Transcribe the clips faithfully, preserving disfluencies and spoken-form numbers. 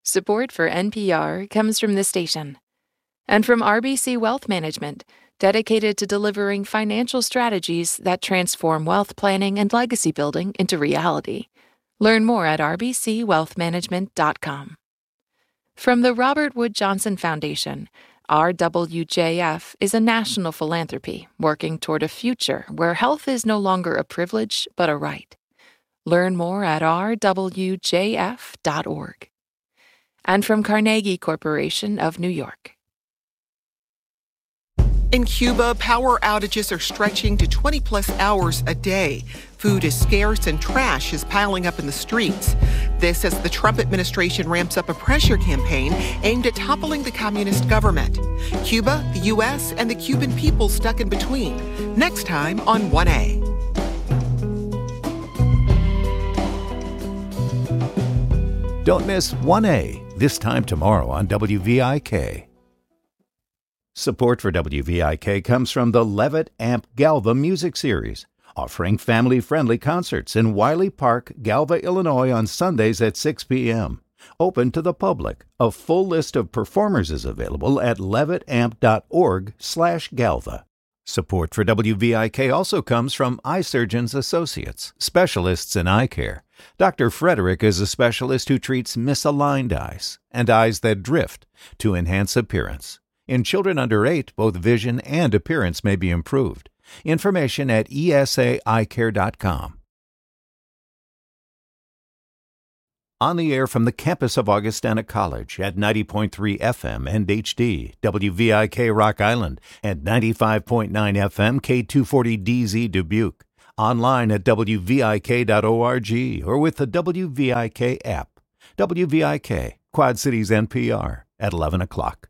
Support for N P R comes from this station and from R B C Wealth Management, dedicated to delivering financial strategies that transform wealth planning and legacy building into reality. Learn more at r b c wealth management dot com. From the Robert Wood Johnson Foundation, R W J F is a national philanthropy working toward a future where health is no longer a privilege but a right. Learn more at r w j f dot org. And from Carnegie Corporation of New York. In Cuba, power outages are stretching to twenty plus hours a day. Food is scarce and trash is piling up in the streets. This as the Trump administration ramps up a pressure campaign aimed at toppling the communist government. Cuba, the U S, and the Cuban people stuck in between. Next time on one A. Don't miss one A, this time tomorrow on W V I K. Support for W V I K comes from the Levitt Amp Galva Music Series, offering family-friendly concerts in Wiley Park, Galva, Illinois on Sundays at six p.m. Open to the public. A full list of performers is available at levitt amp dot org slash galva. Support for W V I K also comes from Eye Surgeons Associates, specialists in eye care. Doctor Frederick is a specialist who treats misaligned eyes and eyes that drift to enhance appearance. In children under eight, both vision and appearance may be improved. Information at e s a eye care dot com. On the air from the campus of Augustana College at ninety point three F M and H D, W V I K Rock Island at ninety-five point nine F M, K two forty D Z Dubuque. Online at w v i k dot org or with the W V I K app. W V I K, Quad Cities N P R, at eleven o'clock.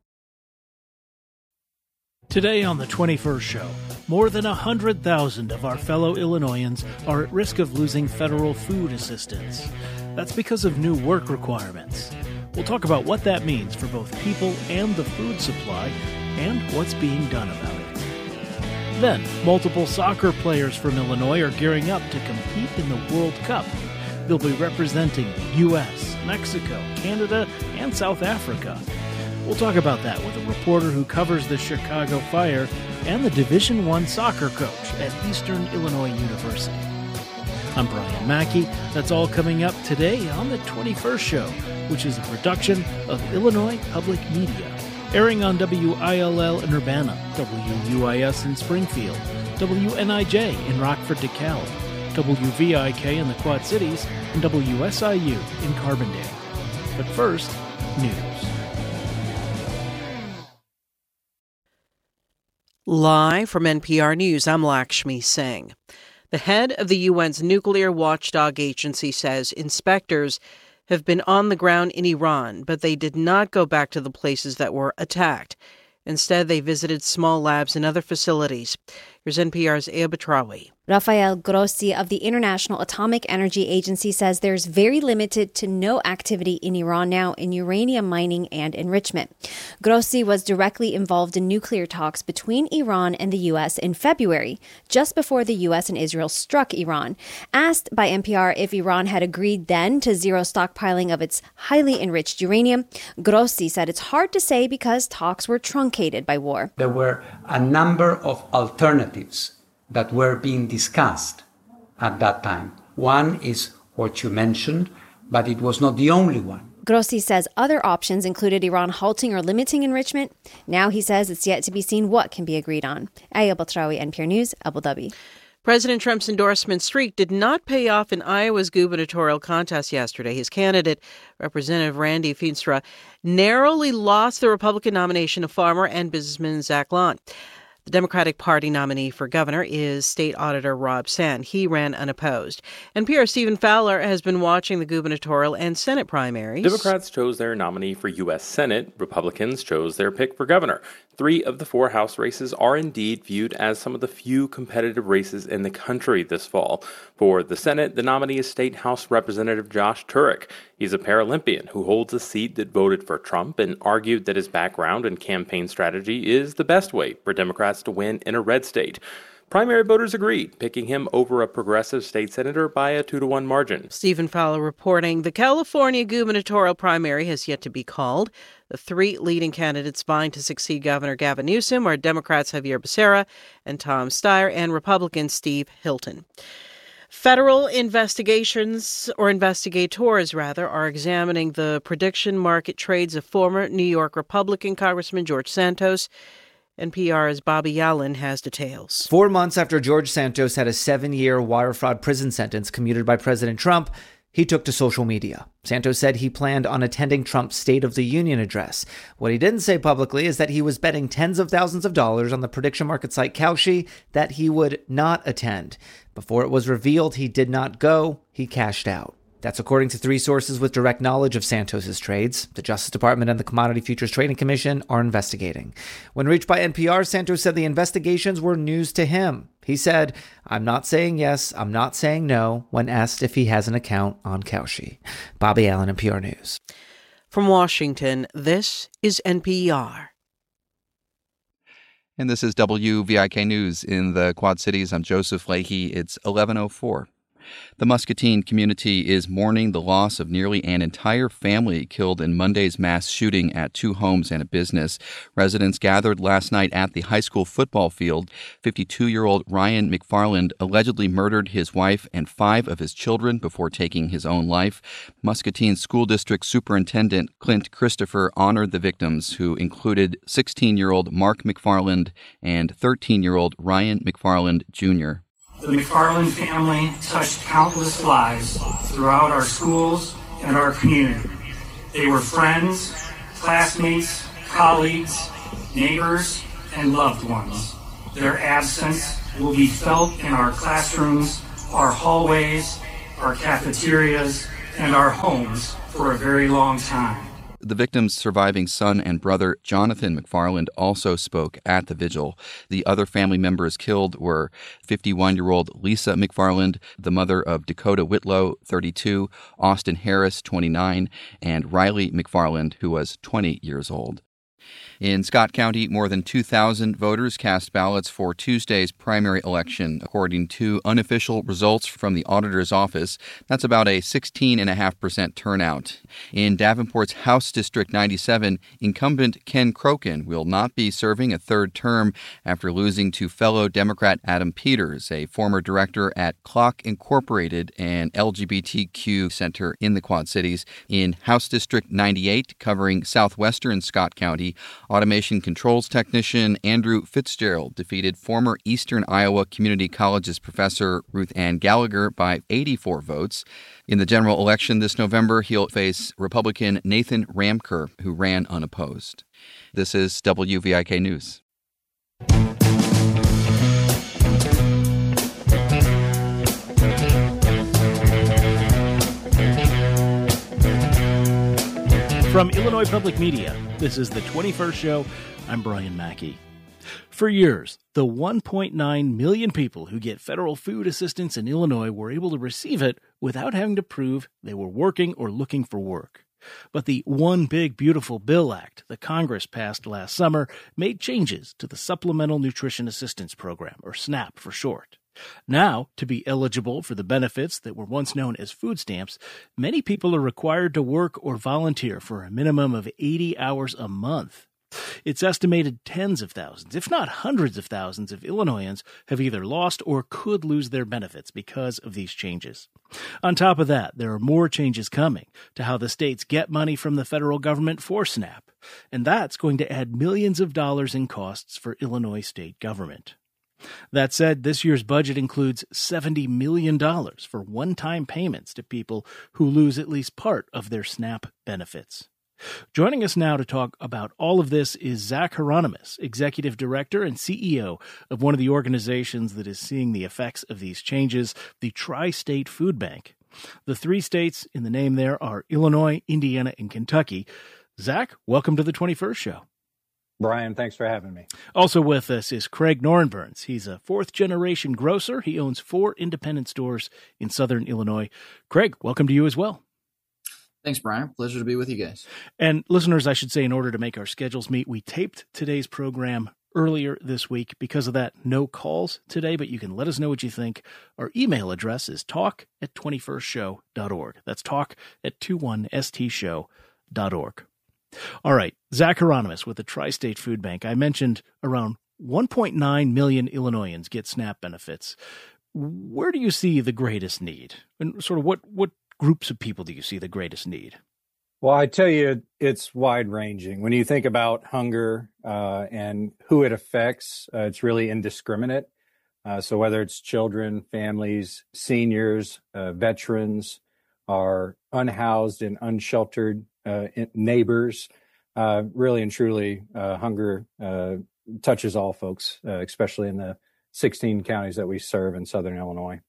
Today on the twenty-first show, more than one hundred thousand of our fellow Illinoisans are at risk of losing federal food assistance. That's because of new work requirements. We'll talk about what that means for both people and the food supply and what's being done about it. Then, multiple soccer players from Illinois are gearing up to compete in the World Cup. They'll be representing the U S, Mexico, Canada, and South Africa. We'll talk about that with a reporter who covers the Chicago Fire and the Division One soccer coach at Eastern Illinois University. I'm Brian Mackey. That's all coming up today on the twenty-first show, which is a production of Illinois Public Media. Airing on W I L L in Urbana, W U I S in Springfield, W N I J in Rockford, DeKalb, W V I K in the Quad Cities, and W S I U in Carbondale. But first, news. Live from N P R News, I'm Lakshmi Singh. The head of the U N's nuclear watchdog agency says inspectors have been on the ground in Iran, but they did not go back to the places that were attacked. Instead, they visited small labs and other facilities. Here's N P R's Aya Batrawi. Rafael Grossi of the International Atomic Energy Agency says there's very limited to no activity in Iran now in uranium mining and enrichment. Grossi was directly involved in nuclear talks between Iran and the U S in February, just before the U S and Israel struck Iran. Asked by N P R if Iran had agreed then to zero stockpiling of its highly enriched uranium, Grossi said it's hard to say because talks were truncated by war. There were a number of alternatives that were being discussed at that time. One is what you mentioned, but it was not the only one. Grossi says other options included Iran halting or limiting enrichment. Now he says it's yet to be seen what can be agreed on. Aya Batrawi, N P R News, Abu Dhabi. President Trump's endorsement streak did not pay off in Iowa's gubernatorial contest yesterday. His candidate, Representative Randy Feenstra, narrowly lost the Republican nomination of farmer and businessman Zach Long. The Democratic Party nominee for governor is State Auditor Rob Sand. He ran unopposed. N P R's Stephen Fowler has been watching the gubernatorial and Senate primaries. Democrats chose their nominee for U S Senate. Republicans chose their pick for governor. Three of the four House races are indeed viewed as some of the few competitive races in the country this fall. For the Senate, the nominee is State House Representative Josh Turek. He's a Paralympian who holds a seat that voted for Trump and argued that his background and campaign strategy is the best way for Democrats to win in a red state. Primary voters agreed, picking him over a progressive state senator by a two to one margin. Stephen Fowler reporting the California gubernatorial primary has yet to be called. The three leading candidates vying to succeed Governor Gavin Newsom are Democrats Javier Becerra and Tom Steyer and Republican Steve Hilton. Federal investigations, or investigators rather, are examining the prediction market trades of former New York Republican Congressman George Santos. N P R's Bobby Allen has details. Four months after George Santos had a seven-year wire fraud prison sentence commuted by President Trump, he took to social media. Santos said he planned on attending Trump's State of the Union address. What he didn't say publicly is that he was betting tens of thousands of dollars on the prediction market site Kalshi that he would not attend. Before it was revealed he did not go, he cashed out. That's according to three sources with direct knowledge of Santos's trades. The Justice Department and the Commodity Futures Trading Commission are investigating. When reached by N P R, Santos said the investigations were news to him. He said, "I'm not saying yes, I'm not saying no," when asked if he has an account on Kalshi. Bobby Allen, N P R News. From Washington, this is N P R. And this is W V I K News in the Quad Cities. I'm Joseph Leahy. It's eleven oh four. The Muscatine community is mourning the loss of nearly an entire family killed in Monday's mass shooting at two homes and a business. Residents gathered last night at the high school football field. fifty-two-year-old Ryan McFarland allegedly murdered his wife and five of his children before taking his own life. Muscatine School District Superintendent Clint Christopher honored the victims, who included sixteen-year-old Mark McFarland and thirteen-year-old Ryan McFarland Junior The McFarland family touched countless lives throughout our schools and our community. They were friends, classmates, colleagues, neighbors, and loved ones. Their absence will be felt in our classrooms, our hallways, our cafeterias, and our homes for a very long time. The victim's surviving son and brother, Jonathan McFarland, also spoke at the vigil. The other family members killed were fifty-one-year-old Lisa McFarland, the mother of Dakota Whitlow, thirty-two, Austin Harris, twenty-nine, and Riley McFarland, who was twenty years old. In Scott County, more than two thousand voters cast ballots for Tuesday's primary election, according to unofficial results from the auditor's office. That's about a sixteen point five percent turnout. In Davenport's House District ninety-seven, incumbent Ken Crokin will not be serving a third term after losing to fellow Democrat Adam Peters, a former director at Clock Incorporated, an L G B T Q center in the Quad Cities. In House District ninety-eight, covering southwestern Scott County, Automation Controls Technician Andrew Fitzgerald defeated former Eastern Iowa Community College's Professor Ruth Ann Gallagher by eighty-four votes. In the general election this November, he'll face Republican Nathan Ramker, who ran unopposed. This is W V I K News. From Illinois Public Media, this is the twenty-first Show. I'm Brian Mackey. For years, the one point nine million people who get federal food assistance in Illinois were able to receive it without having to prove they were working or looking for work. But the One Big Beautiful Bill Act that Congress passed last summer made changes to the Supplemental Nutrition Assistance Program, or SNAP for short. Now, to be eligible for the benefits that were once known as food stamps, many people are required to work or volunteer for a minimum of eighty hours a month. It's estimated tens of thousands, if not hundreds of thousands, of Illinoisans have either lost or could lose their benefits because of these changes. On top of that, there are more changes coming to how the states get money from the federal government for SNAP, and that's going to add millions of dollars in costs for Illinois state government. That said, this year's budget includes seventy million dollars for one-time payments to people who lose at least part of their SNAP benefits. Joining us now to talk about all of this is Zach Hieronymus, Executive Director and C E O of one of the organizations that is seeing the effects of these changes, the Tri-State Food Bank. The three states in the name there are Illinois, Indiana, and Kentucky. Zach, welcome to the twenty-first Show. Brian, thanks for having me. Also with us is Craig Norenburns. He's a fourth-generation grocer. He owns four independent stores in southern Illinois. Craig, welcome to you as well. Thanks, Brian. Pleasure to be with you guys. And listeners, I should say, in order to make our schedules meet, we taped today's program earlier this week. Because of that, no calls today, but you can let us know what you think. Our email address is talk at twenty-first show dot org. That's talk at twenty-one S T show dot org. All right, Zach Hieronymus with the Tri-State Food Bank. I mentioned around one point nine million Illinoisans get SNAP benefits. Where do you see the greatest need? And sort of what, what groups of people do you see the greatest need? Well, I tell you, it's wide ranging. When you think about hunger uh, and who it affects, uh, it's really indiscriminate. Uh, so whether it's children, families, seniors, uh, veterans, our unhoused and unsheltered uh, neighbors, uh, really and truly, uh, hunger uh, touches all folks, uh, especially in the sixteen counties that we serve in Southern Illinois.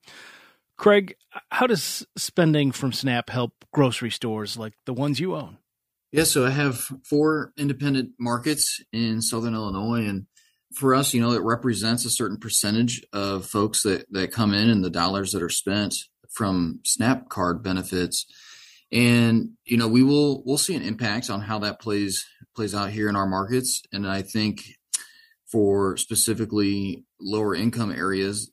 Craig, how does spending from SNAP help grocery stores like the ones you own? Yeah, so I have four independent markets in Southern Illinois, and for us, you know, it represents a certain percentage of folks that, that come in and the dollars that are spent from SNAP card benefits. And, you know, we will, we'll see an impact on how that plays, plays out here in our markets. And I think for specifically lower income areas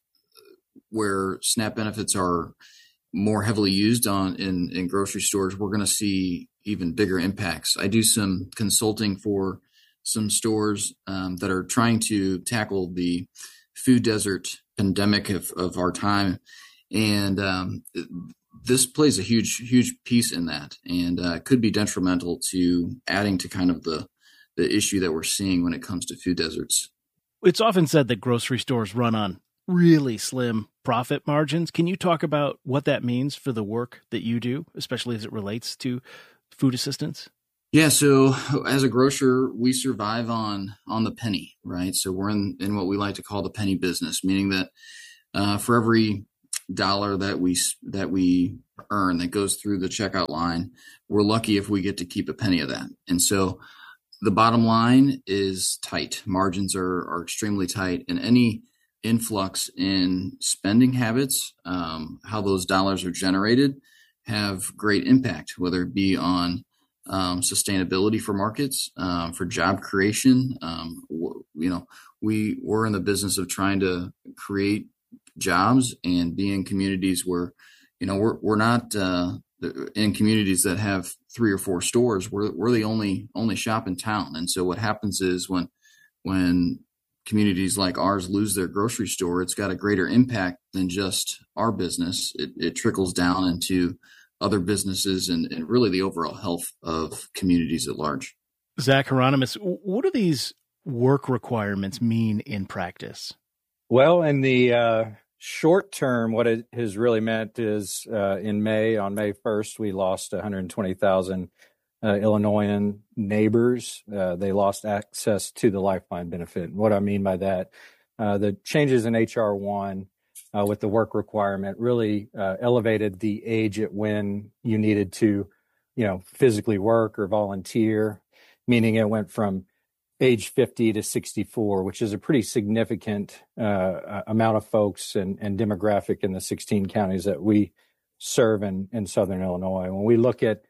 where SNAP benefits are more heavily used on in, in grocery stores, we're going to see even bigger impacts. I do some consulting for some stores um, that are trying to tackle the food desert pandemic of, of our time. And um, this plays a huge, huge piece in that, and uh, could be detrimental to adding to kind of the, the issue that we're seeing when it comes to food deserts. It's often said that grocery stores run on really slim profit margins. Can you talk about what that means for the work that you do, especially as it relates to food assistance? Yeah, so as a grocer, we survive on on the penny, right? So we're in, in what we like to call the penny business, meaning that uh, for every dollar that we that we earn that goes through the checkout line, we're lucky if we get to keep a penny of that. And so the bottom line is tight. Margins are are extremely tight, and any influx in spending habits, um, how those dollars are generated, have great impact, whether it be on um, sustainability for markets, um, for job creation. Um, w- you know, we we're in the business of trying to create jobs and be in communities where, you know, we're we're not uh, in communities that have three or four stores. We're we're the only only shop in town, and so what happens is when when communities like ours lose their grocery store, it's got a greater impact than just our business. It, it trickles down into other businesses and, and really the overall health of communities at large. Zach Hieronymus, what do these work requirements mean in practice? Well, in the uh, short term, what it has really meant is uh, in May, on May first, we lost one hundred twenty thousand Uh, Illinoisan neighbors. Uh, they lost access to the Lifeline benefit. And what I mean by that, uh, the changes in H R one uh, with the work requirement really uh, elevated the age at when you needed to, you know, physically work or volunteer, meaning it went from age fifty to sixty-four, which is a pretty significant uh, amount of folks and, and demographic in the sixteen counties that we serve in, in Southern Illinois. When we look at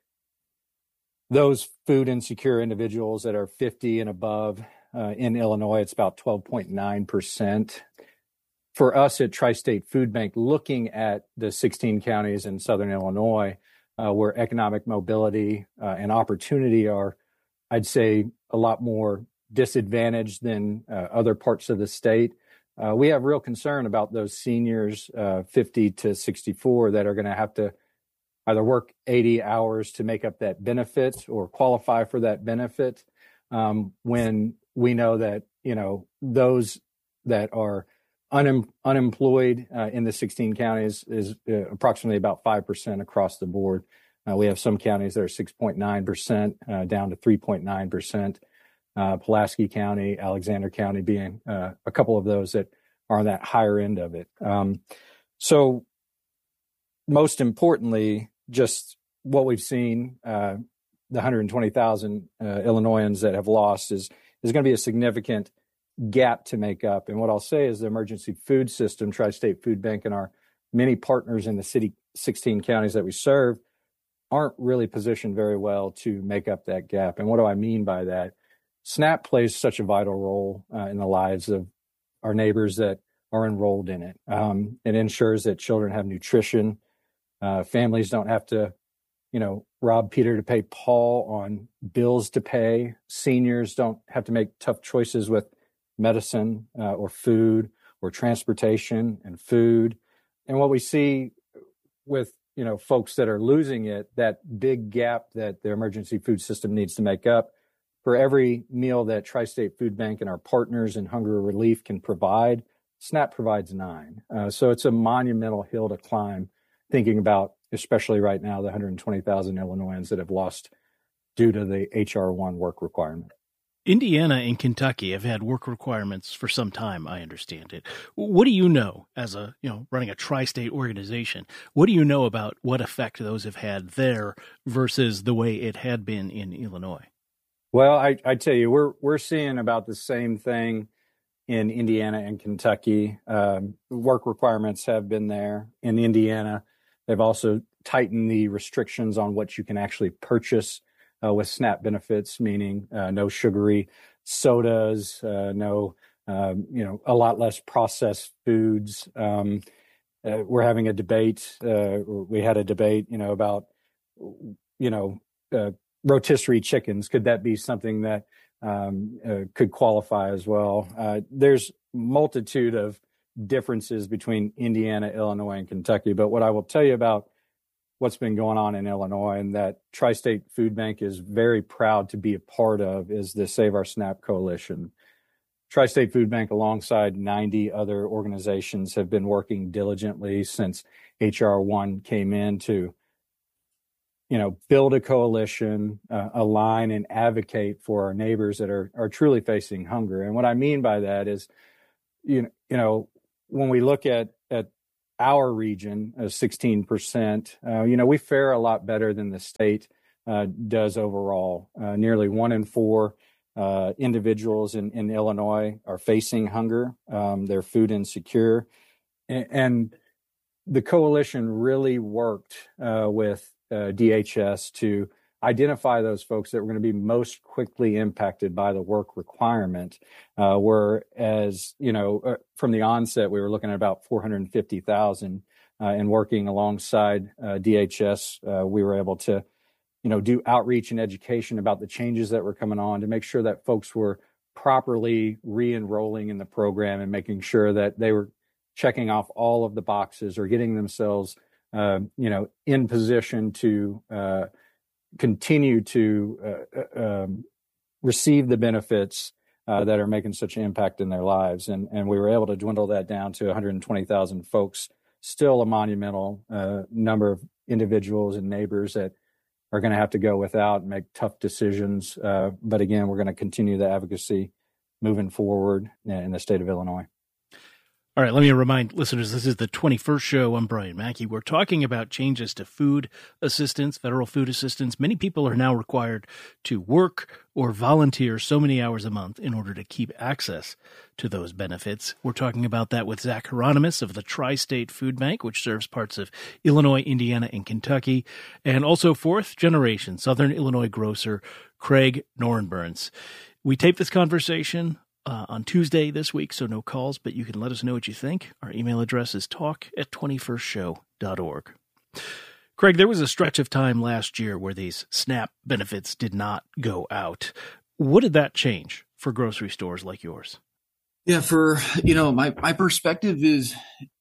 those food insecure individuals that are fifty and above uh, in Illinois, it's about twelve point nine percent. For us at Tri-State Food Bank, looking at the sixteen counties in Southern Illinois uh, where economic mobility uh, and opportunity are, I'd say, a lot more disadvantaged than uh, other parts of the state, uh, we have real concern about those seniors uh, fifty to sixty-four that are going to have to either work eighty hours to make up that benefit or qualify for that benefit, um, when we know that, you know, those that are unem- unemployed uh, in the sixteen counties is uh, approximately about five percent across the board. Uh, we have some counties that are six point nine percent uh, down to three point nine percent. Uh, Pulaski County, Alexander County being uh, a couple of those that are on that higher end of it. Um, so most importantly, just what we've seen, uh, the one hundred twenty thousand uh, Illinoisans that have lost is is going to be a significant gap to make up. And what I'll say is the emergency food system, Tri-State Food Bank, and our many partners in the city, sixteen counties that we serve, aren't really positioned very well to make up that gap. And what do I mean by that? SNAP plays such a vital role uh, in the lives of our neighbors that are enrolled in it. Um, it ensures that children have nutrition. Uh, families don't have to, you know, rob Peter to pay Paul on bills to pay. Seniors don't have to make tough choices with medicine uh, or food or transportation and food. And what we see with, you know, folks that are losing it, that big gap that the emergency food system needs to make up, for every meal that Tri-State Food Bank and our partners in hunger relief can provide, SNAP provides nine. Uh, so it's a monumental hill to climb, thinking about, especially right now, the one hundred twenty thousand Illinoisans that have lost due to the H R one work requirement. Indiana and Kentucky have had work requirements for some time, I understand it. What do you know as a, you know, running a tri-state organization? What do you know about what effect those have had there versus the way it had been in Illinois? Well, I, I tell you, we're we're seeing about the same thing in Indiana and Kentucky. Um, work requirements have been there. In Indiana, they've also tightened the restrictions on what you can actually purchase uh, with SNAP benefits, meaning uh, no sugary sodas, uh, no, um, you know, a lot less processed foods. Um, uh, we're having a debate. Uh, we had a debate, you know, about, you know, uh, rotisserie chickens. Could that be something that um, uh, could qualify as well? Uh, there's multitude of differences between Indiana, Illinois, and Kentucky. But what I will tell you about what's been going on in Illinois and that Tri-State Food Bank is very proud to be a part of is the Save Our SNAP Coalition. Tri-State Food Bank, alongside ninety other organizations, have been working diligently since H R one came in to, you know, build a coalition, uh, align and advocate for our neighbors that are are truly facing hunger. And what I mean by that is, you know, you know, when we look at at our region, uh, sixteen percent, uh, you know, we fare a lot better than the state uh, does overall. Uh, nearly one in four uh, individuals in, in Illinois are facing hunger. Um, they're food insecure. And, and the coalition really worked uh, with uh, D H S to identify those folks that were going to be most quickly impacted by the work requirement. Uh, whereas, you know, uh, from the onset, we were looking at about four hundred fifty thousand, uh, and working alongside uh, D H S, uh, we were able to, you know, do outreach and education about the changes that were coming on to make sure that folks were properly re-enrolling in the program and making sure that they were checking off all of the boxes or getting themselves, uh, you know, in position to uh, continue to uh, um, receive the benefits uh, that are making such an impact in their lives. And, and we were able to dwindle that down to one hundred twenty thousand folks, still a monumental uh, number of individuals and neighbors that are going to have to go without and make tough decisions. Uh, but again, we're going to continue the advocacy moving forward in the state of Illinois. All right, let me remind listeners, this is the twenty-first show. I'm Brian Mackey. We're talking about changes to food assistance, federal food assistance. Many people are now required to work or volunteer so many hours a month in order to keep access to those benefits. We're talking about that with Zach Hieronymus of the Tri-State Food Bank, which serves parts of Illinois, Indiana, and Kentucky, and also fourth-generation Southern Illinois grocer Craig Norenburns. We taped this conversation Uh, on Tuesday this week, so no calls, but you can let us know what you think. Our email address is talk at twenty-first show dot org. Craig, there was a stretch of time last year where these SNAP benefits did not go out. What did that change for grocery stores like yours? Yeah, for, you know, my, my perspective is,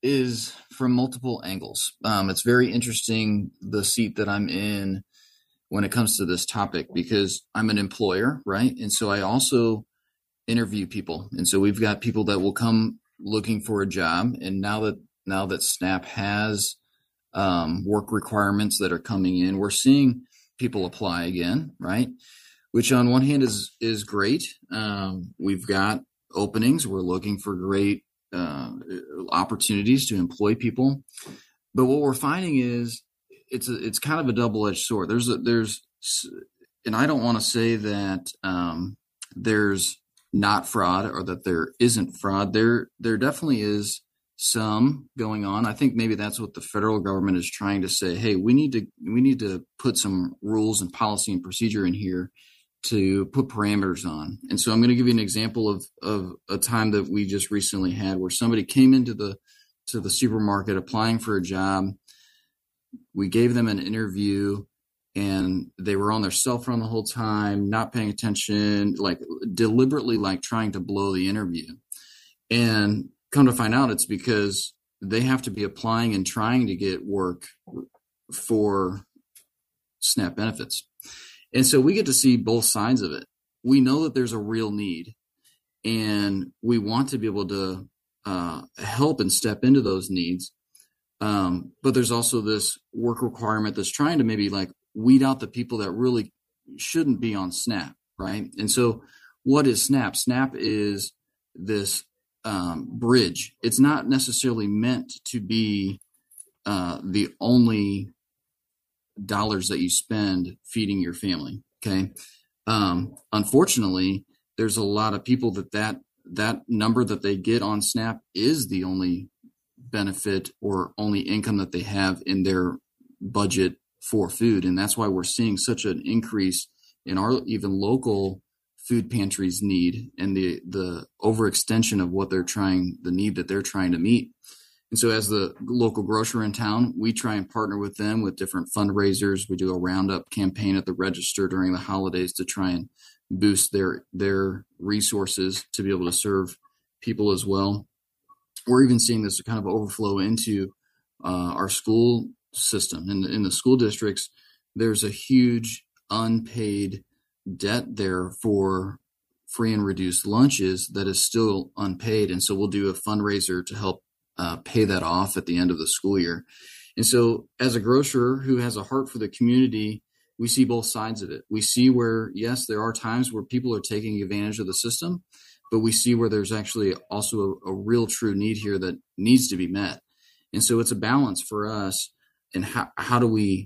is from multiple angles. Um, it's very interesting, the seat that I'm in when it comes to this topic, because I'm an employer, right? And so I also interview people. And so we've got people that will come looking for a job. And now that, now that SNAP has um, work requirements that are coming in, we're seeing people apply again, right? Which on one hand is, is great. Um, we've got openings. We're looking for great uh, opportunities to employ people. But what we're finding is it's a, it's kind of a double-edged sword. There's a, there's, and I don't want to say that um, there's not fraud or that there isn't fraud. There, there definitely is some going on. I think maybe that's what the federal government is trying to say. Hey, we need to, we need to put some rules and policy and procedure in here to put parameters on. And so I'm going to give you an example of, of a time that we just recently had where somebody came into the, to the supermarket applying for a job. We gave them an interview and they were on their cell phone the whole time, not paying attention, like deliberately like trying to blow the interview. And come to find out it's because they have to be applying and trying to get work for SNAP benefits. And so we get to see both sides of it. We know that there's a real need and we want to be able to uh, help and step into those needs. Um, but there's also this work requirement that's trying to maybe like weed out the people that really shouldn't be on SNAP, right? And so what is SNAP? SNAP is this um, bridge. It's not necessarily meant to be uh, the only dollars that you spend feeding your family. Okay. Um, unfortunately, there's a lot of people that, that that number that they get on SNAP is the only benefit or only income that they have in their budget for food. And that's why we're seeing such an increase in our even local food pantries need and the, the overextension of what they're trying, the need that they're trying to meet. And so as the local grocer in town, we try and partner with them with different fundraisers. We do a roundup campaign at the register during the holidays to try and boost their their resources to be able to serve people as well. We're even seeing this kind of overflow into uh, our school system. In the, in the school districts, there's a huge unpaid debt there for free and reduced lunches that is still unpaid. And so we'll do a fundraiser to help Uh, pay that off at the end of the school year. And so as a grocer who has a heart for the community, we see both sides of it. We see where, yes, there are times where people are taking advantage of the system, but we see where there's actually also a, a real true need here that needs to be met. And so it's a balance for us. And how, how do we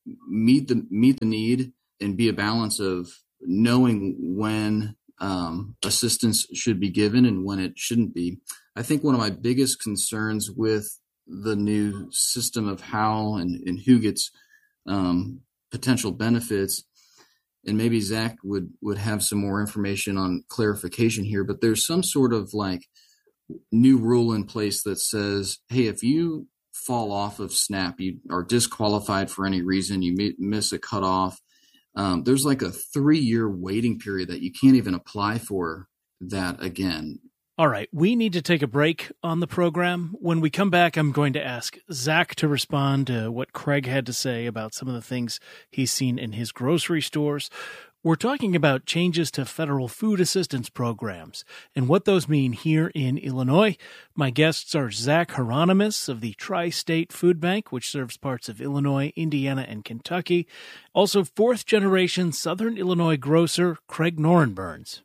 meet the, meet the need and be a balance of knowing when um, assistance should be given and when it shouldn't be. I think one of my biggest concerns with the new system of how and, and who gets um, potential benefits, and maybe Zach would, would have some more information on clarification here, but there's some sort of like new rule in place that says, hey, if you fall off of SNAP, you are disqualified for any reason, you may miss a cutoff, um, there's like a three-year waiting period that you can't even apply for that again. All right, we need to take a break on the program. When we come back, I'm going to ask Zach to respond to what Craig had to say about some of the things he's seen in his grocery stores. We're talking about changes to federal food assistance programs and what those mean here in Illinois. My guests are Zach Hieronymus of the Tri-State Food Bank, which serves parts of Illinois, Indiana, and Kentucky. Also, fourth-generation Southern Illinois grocer Craig Norenburns.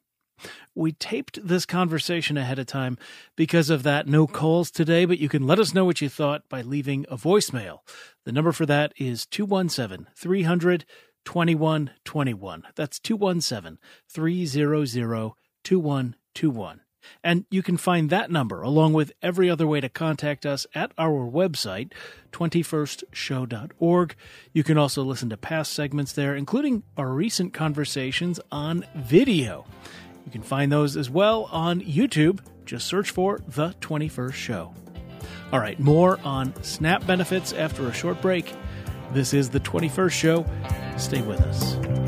We taped this conversation ahead of time because of that. No calls today, but you can let us know what you thought by leaving a voicemail. The number for that is two one seven, three hundred, twenty-one twenty-one. That's two one seven, three hundred, twenty-one twenty-one. And you can find that number along with every other way to contact us at our website, twenty-first show dot org. You can also listen to past segments there, including our recent conversations on video. You can find those as well on YouTube. Just search for The twenty-first Show. All right, more on SNAP benefits after a short break. This is The twenty-first Show. Stay with us.